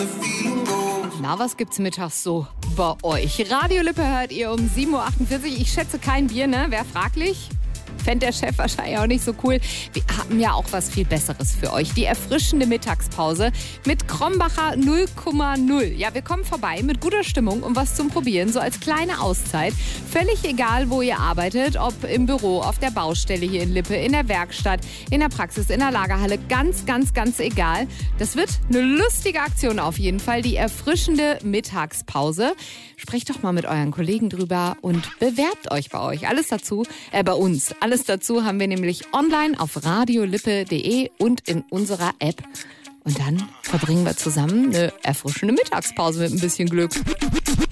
Na, was gibt's mittags so bei euch? Radio Lippe hört ihr um 7.48 Uhr. Ich schätze kein Bier, ne? Wäre fraglich. Fände der Chef wahrscheinlich auch nicht so cool. Wir haben ja auch was viel Besseres für euch. Die erfrischende Mittagspause mit Krombacher 0,0. Ja, wir kommen vorbei mit guter Stimmung und was zum Probieren, so als kleine Auszeit. Völlig egal, wo ihr arbeitet, ob im Büro, auf der Baustelle hier in Lippe, in der Werkstatt, in der Praxis, in der Lagerhalle. Ganz, ganz, ganz egal. Das wird eine lustige Aktion auf jeden Fall. Die erfrischende Mittagspause. Sprecht doch mal mit euren Kollegen drüber und bewerbt euch bei euch. Alles dazu, bei uns. Alles dazu haben wir nämlich online auf radiolippe.de und in unserer App. Und dann verbringen wir zusammen eine erfrischende Mittagspause mit ein bisschen Glück.